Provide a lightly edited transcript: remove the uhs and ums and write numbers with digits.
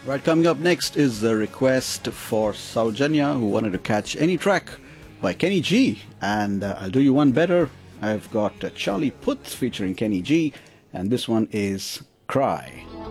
Right, coming up next is the request for Saujanya, who wanted to catch any track by Kenny G. And I'll do you one better. I've got Charlie Puth featuring Kenny G, and this one is Cry.